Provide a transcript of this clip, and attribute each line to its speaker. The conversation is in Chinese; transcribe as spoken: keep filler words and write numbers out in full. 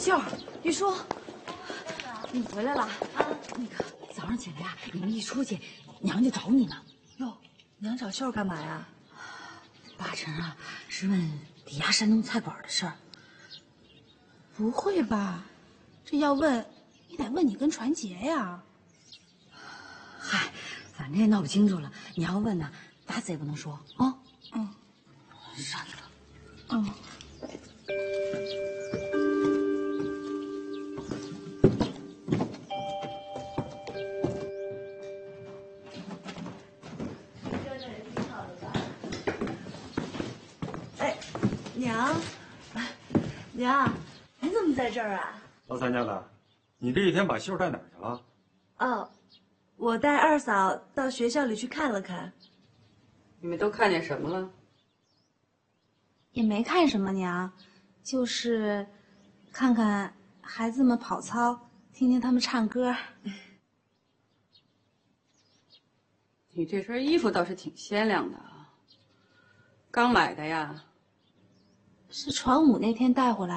Speaker 1: 秀，玉书，你回来了啊？那个早上起来呀、啊，你们一出去，娘就找你呢。
Speaker 2: 哟，娘找秀干嘛呀？
Speaker 1: 八成啊，是问抵押山东菜馆的事儿。
Speaker 2: 不会吧？这要问，你得问你跟传杰呀。
Speaker 1: 嗨，反正也闹不清楚了。你要问呢，打死也不能说啊。
Speaker 2: 嗯，
Speaker 1: 上去了。
Speaker 2: 嗯。
Speaker 3: 哎，娘，娘，你怎么在这儿啊？
Speaker 4: 老三家的，你这一天把秀带哪儿去了？
Speaker 3: 哦，我带二嫂到学校里去看了看。
Speaker 5: 你们都看见什么了？
Speaker 2: 也没看什么，娘，就是看看孩子们跑操，听听他们唱歌。
Speaker 5: 你这身衣服倒是挺鲜亮的啊，刚买的呀？
Speaker 2: 是传武那天带回来。